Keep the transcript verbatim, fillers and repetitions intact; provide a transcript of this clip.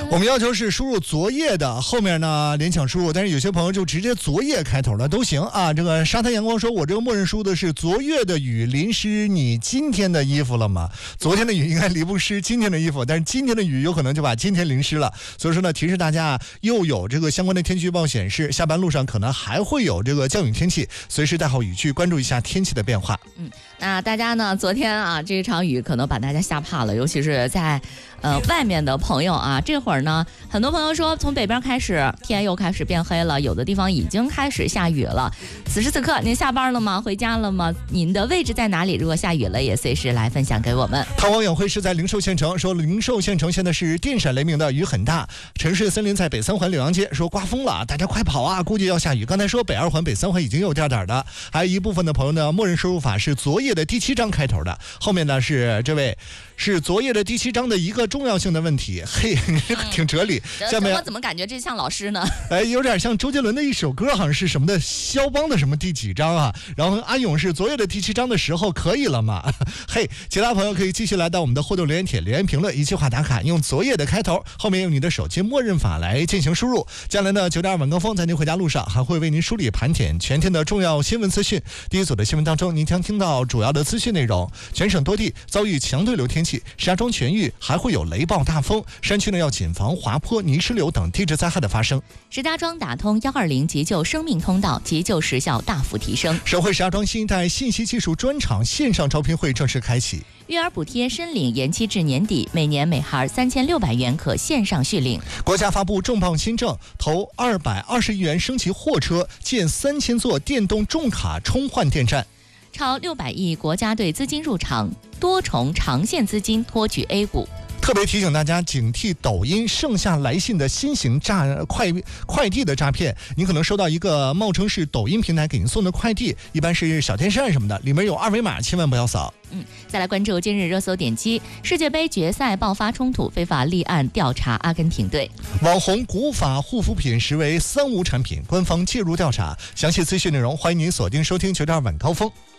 我们要求是输入昨夜的，后面呢联想输入，但是有些朋友就直接昨夜开头了都行啊。这个沙滩阳光说，我这个默认输的是昨夜的雨淋湿你今天的衣服了吗？昨天的雨应该淋不湿今天的衣服，但是今天的雨有可能就把今天淋湿了。所以说呢，提示大家又有这个相关的天气预报显示，下班路上可能还会有这个降雨天气，随时带好雨具，关注一下天气的变化。 嗯，那大家呢，昨天啊这场雨可能把大家吓怕了，尤其是在呃外面的朋友啊，这会儿呢，很多朋友说从北边开始天又开始变黑了，有的地方已经开始下雨了。此时此刻您下班了吗？回家了吗？您的位置在哪里？如果下雨了，也随时来分享给我们。 汤王永辉是在零售县城，说零售县城现在是电闪雷鸣的雨很大。城市森林在北三环柳阳街，说刮风了，大家快跑啊，估计要下雨。刚才说北二环北三环已经有点点的，还有一部分的朋友呢，默认输入法是昨夜的第七章开头的，后面呢是这位是昨夜的第七章的一个重要性的问题。嘿，挺哲理。 嗯、下面我怎么感觉这像老师呢？ 哎，有点像周杰伦的一首歌，好像是什么的肖邦的什么第几章啊？然后阿勇是昨夜的第七章的时候可以了吗？嘿，其他朋友可以继续来到我们的互动留言帖留言评论，一句话打卡，用昨夜的开头，后面用你的手机默认法来进行输入。接下来呢，九点二晚高峰在您回家路上还会为您梳理盘点全天的重要新闻资讯。第一组的新闻当中，您将听到主要的资讯内容：全省多地遭遇强对流天气，石家庄全域还会有雷暴大风，山区呢要谨防滑坡、泥石流等地质灾害的发生。 石家庄打通一二零急救生命通道，急救时效大幅提升。 省会石家庄新一代信息技术专场线上招聘会正式开启。 育儿补贴申领延期至年底，每年每孩三千六百元可线上续领。 国家发布重磅新政，投二百二十亿元升级货车，建三千座电动重卡充换电站。 超六百亿国家队资金入场，多重长线资金托举 A 股。 特别提醒大家警惕抖音盛夏来信的新型诈快快递的诈骗，您可能收到一个冒称是抖音平台给您送的快递，一般是小电扇什么的，里面有二维码，千万不要扫。 嗯，再来关注今日热搜点击：世界杯决赛爆发冲突，非法立案调查阿根廷队。 网红古法护肤品实为三无产品，官方介入调查。详细资讯内容，欢迎您锁定收听九点二晚高峰。